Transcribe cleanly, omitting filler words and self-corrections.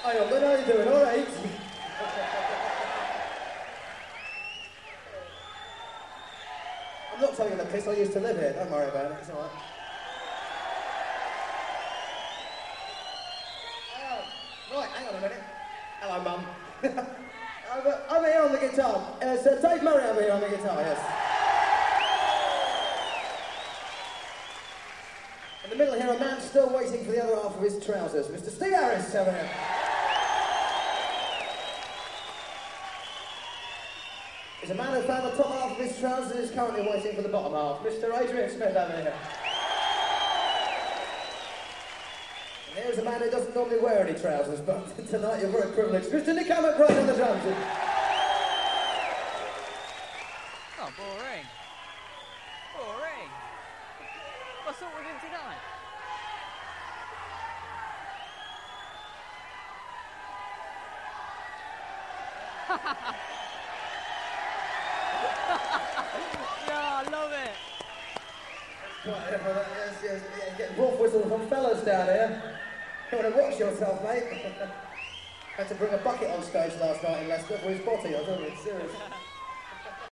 Hi, Ogden, how you doing? All right? I'm not telling you the piss, I used to live here. Don't worry about it, it's all right. Right, hang on a minute. Hello, Mum. I'm here on the guitar. Sir Dave Murray, I'm here on the guitar, yes. In the middle here, a man still waiting for the other half of his trousers. Mr. Steve Harris, over here. There's a man who found the top half of his trousers and is currently waiting for the bottom half. Mr. Adrian Smith, over here. And here's a man who doesn't normally wear any trousers, but tonight you're very privileged. Mr. Nick Hammett, right on the drums. Oh, boring. Boring. What's up with him tonight? Yeah, I love it. Yes, getting wolf whistles from fellas down here. You want to watch yourself, mate. Had to bring a bucket on stage last night in Leicester for his body, I don't know, it's serious.